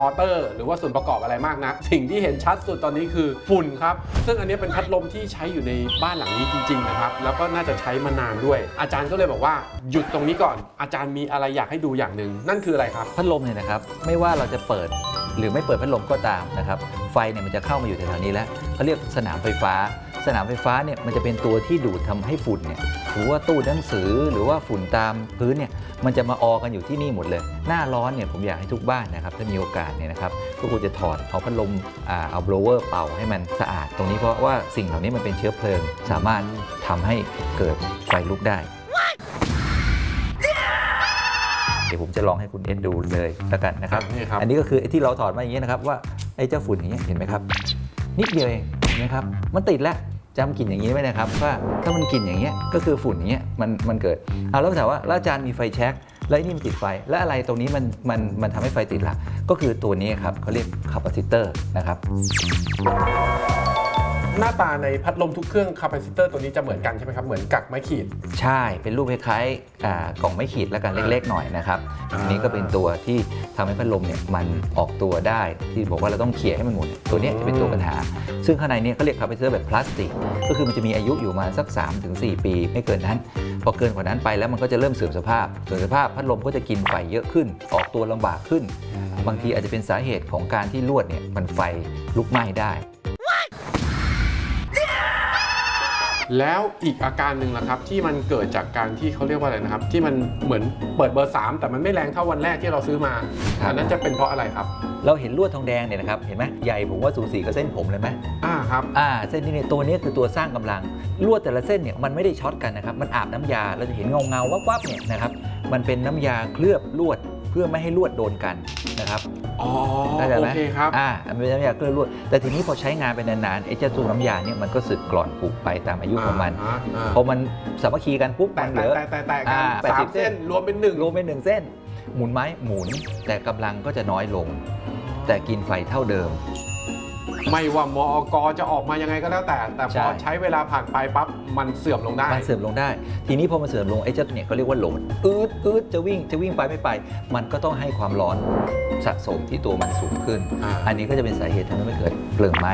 มอเตอร์หรือว่าส่วนประกอบอะไรมากนะสิ่งที่เห็นชัดสุดตอนนี้คือฝุ่นครับซึ่งอันนี้เป็นพัดลมที่ใช้อยู่ในบ้านหลังนี้จริงๆนะครับแล้วก็น่าจะใช้มานานด้วยอาจารย์ก็เลยบอกว่าหยุดตรงนี้ก่อนอาจารย์มีอะไรอยากให้ดูอย่างหนึ่งนั่นคืออะไรครับพัดลมเนี่ยนะครับไม่ว่าเราจะเปิดหรือไม่เปิดพัดลมก็ตามนะครับไฟเนี่ยมันจะเข้ามาอยู่แถวๆนี้แล้วเขาเรียกสนามไฟฟ้าเนี่ยมันจะเป็นตัวที่ดูดทำให้ฝุ่นเนี่ยหรือว่าตู้หนังสือหรือว่าฝุ่นตามพื้นเนี่ยมันจะมาออกันอยู่ที่นี่หมดเลยหน้าร้อนเนี่ยผมอยากให้ทุกบ้านนะครับถ้ามีโอกาสเนี่ยนะครับก็ควรจะถอดเอาพัดลมเอาโบลเวอร์เป่าให้มันสะอาดตรงนี้เพราะว่าสิ่งเหล่านี้มันเป็นเชื้อเพลิงสามารถทำให้เกิดไฟลุกได้เดี๋ยวผมจะลองให้คุณเอ็นดูเลยแล้วกันนะครับอันนี้ก็คือที่เราถอดมาอย่างนี้นะครับว่าไอ้เจ้าฝุ่นอย่างนี้เห็นไหมครับนิดเดียวเองเห็นไหมครับมันติดแล้วจำกลิ่นอย่างนี้ไว้นะครับว่าถ้ามันกลิ่นอย่างเงี้ยก็คือฝุ่นอย่างเงี้ยมันเกิดแล้วถามว่าแล้วอาจารย์มีไฟแช็กแล้วนี่มันติดไฟแล้วอะไรตรงนี้มันทำให้ไฟติดล่ะก็คือตัวนี้ครับเขาเรียกคาปาซิเตอร์นะครับหน้าตาในพัดลมทุกเครื่องคาปาซิเตอร์ตัวนี้จะเหมือนกันใช่ไหมครับเหมือนกักไม้ขีดใช่เป็นรูปคล้ายๆกล่องไม้ขีดแล้วกันเล็กๆหน่อยนะครับอันนี้ก็เป็นตัวที่ทำให้พัดลมเนี่ยมันออกตัวได้ที่บอกว่าเราต้องเขี่ยให้มันหมุนตัวนี้จะเป็นตัวปัญหาซึ่งข้างในนี้เขาเรียกคาปาซิเตอร์แบบพลาสติกก็คือมันจะมีอายุอยู่มาสัก 3-4 ปีไม่เกินนั้นพอเกินกว่านั้นไปแล้วมันก็จะเริ่มเสื่อมสภาพพัดลมก็จะกินไฟเยอะขึ้นออกตัวลำบากขึ้นบางทีอาจจะเป็นสาเหตุของการที่ลวดเนี่ยมันไฟลุกไหม้ได้แล้วอีกอาการหนึ่งนะครับที่มันเกิดจากการที่เขาเรียกว่าอะไรนะครับที่มันเหมือนเปิดเบอร์ 3แต่มันไม่แรงเท่าวันแรกที่เราซื้อมาอันนั้นจะเป็นเพราะอะไรครับเราเห็นลวดทองแดงเนี่ยนะครับเห็นไหมใหญ่ผมว่าสูสีกับเส้นผมเลยไหมครับเส้นนี้เนี่ยตัวนี้คือตัวสร้างกำลังลวดแต่ละเส้นเนี่ยมันไม่ได้ช็อตกันนะครับมันอาบน้ำยาเราจะเห็นเงาวับๆเนี่ยนะครับมันเป็นน้ำยาเคลือบลวดเพื่อไม่ให้ลวดโดนกันนะครับโอเคครับมันเป็นน้ำยาเคลือบลวดแต่ทีนี้พอใช้งานไปนานๆไอ้เจ้าตัวน้ำยาเนี่ยมันก็สึกกร่อนผุไปตามอายุของมันพอมันสามัคคีกันปุ๊บมันเหลือ 80 เส้นรวมเป็น 1เส้นหมุนไม้หมุนแต่กำลังก็จะน้อยลงแต่กินไฟเท่าเดิมไม่ว่ามอกจะออกมายังไงก็แล้วแต่พอใช้เวลาผ่านไปปั๊บมันเสื่อมลงได้ทีนี้พอมันเสื่อมลงไอ้เจ้าเนี่ยเขาเรียกว่าโหลดอืดจะวิ่งไปไม่ไปมันก็ต้องให้ความร้อนสะสมที่ตัวมันสูงขึ้นอันนี้ก็จะเป็นสาเหตุทำให้เกิดเพลิงไหม้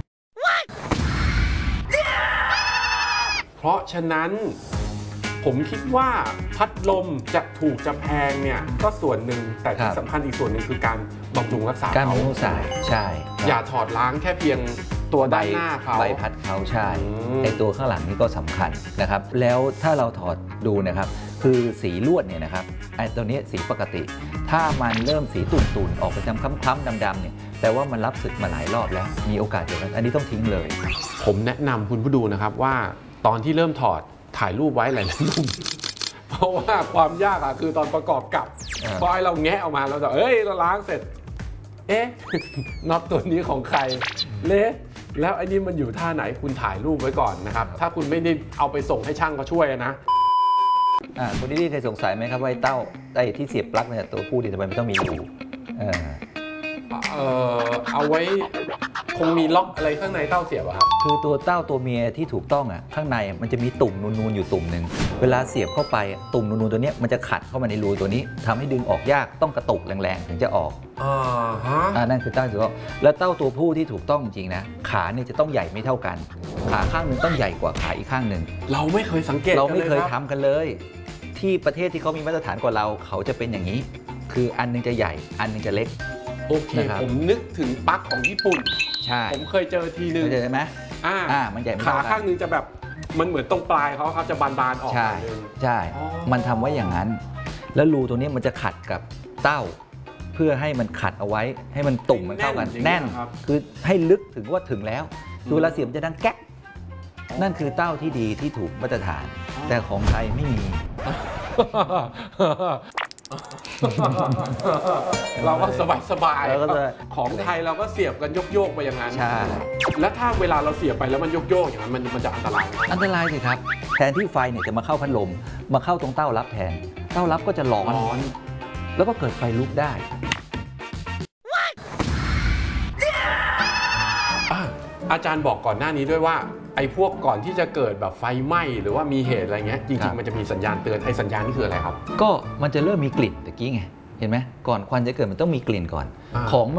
เพราะฉะนั้นผมคิดว่าพัดลมจะถูกจะแพงเนี่ยก็ส่วนหนึ่งแต่ที่สำคัญอีกส่วนหนึ่งคือการบำรุงรักษาการบำรุงสายใช่อย่าถอดล้างแค่เพียงตัวด้านหน้าเขาใบพัดเขาใช่ไอตัวข้างหลังนี่ก็สำคัญนะครับแล้วถ้าเราถอดดูนะครับคือสีลวดเนี่ยนะครับไอตัวนี้สีปกติถ้ามันเริ่มสีตุ่นๆออกไปทำคล้ำๆดำๆเนี่ยแปลว่ามันรับศึกมาหลายรอบแล้วมีโอกาสเดียวกันอันนี้ต้องทิ้งเลยผมแนะนำคุณผู้ดูนะครับว่าตอนที่เริ่มถอดถ่ายรูปไว้หลายๆรูปเพราะว่าความยากคือตอนประกอบกับพอไอเราแงะออกมาเราจะเราล้างเสร็จน็อตตัวนี้ของใครแล้วไอ้นี่มันอยู่ท่าไหนคุณถ่ายรูปไว้ก่อนนะครับถ้าคุณไม่ได้เอาไปส่งให้ช่างเขาช่วยนะคุณนี่เคยสงสัยไหมครับว่าไอ้ที่เสียบปลั๊กเนี่ยตัวผู้ดีทำไมไม่ต้องมีรูเอาไว้คงมีล็อกอะไรข้างในเต้าเสียบครับคือตัวเต้าตัวเมียที่ถูกต้องข้างในมันจะมีตุ่มนูนๆอยู่ตุ่มหนึ่งเวลาเสียบเข้าไปตุ่มนูนๆตัวนี้มันจะขัดเข้ามาในรูตัวนี้ทำให้ดึงออกยากต้องกระตุกแรงๆถึงจะออกนั่นคือเต้าถูกต้องแล้วเต้าตัวผู้ที่ถูกต้องจริงนะขาเนี่ยจะต้องใหญ่ไม่เท่ากันขาข้างนึงต้องใหญ่กว่าขาอีกข้างหนึ่งเราไม่เคยสังเกตเราไม่เคยทำกันเลยที่ประเทศที่เขามีมาตรฐานกว่าเราเขาจะเป็นอย่างนี้คืออันนึงจะใหญ่อันนึงจะเล็กโอเคผมนึกถึงปลั๊กของญี่ปุ่นใช่ผมเคยเจอทีนึงเคยเจอไหมมันใหญ่ขาข้างนึงจะแบบมันเหมือนตรงปลายเขาจะบานๆออกใช่มันทำไว้อย่างนั้นแล้วรูตัวนี้มันจะขัดกับเต้าเพื่อให้มันขัดเอาไว้ให้มันตุ่มมันเข้ากันแน่นคือให้ลึกถึงว่าถึงแล้วดูเวลาเสียบจะดังแก๊กนั่นคือเต้าที่ดีที่ถูกมาตรฐานแต่ของไทยไม่มีเราก็สบายๆของไทยเราก็เสียบกันโยกๆไปอย่างนั้นใช่แล้วถ้าเวลาเราเสียบไปแล้วมันโยกๆอย่างนั้นมันจะอันตรายสิครับแทนที่ไฟเนี่ยจะมาเข้าพัดลมมาเข้าตรงเต้ารับแทนเต้ารับก็จะร้อนแล้วก็เกิดไฟลุกได้อาจารย์บอกก่อนหน้านี้ด้วยว่าไอ้พวกก่อนที่จะเกิดแบบไฟไหม้หรือว่ามีเหตุอะไรเงี้ยจริงๆมันจะมีสัญญาณเตือนไอ้สัญญาณนี่คืออะไรครับก็มันจะเริ่มมีกลิ่นตะกี้ไงเห็นไหมก่อนควันจะเกิดมันต้องมีกลิ่นก่อนอ่าของ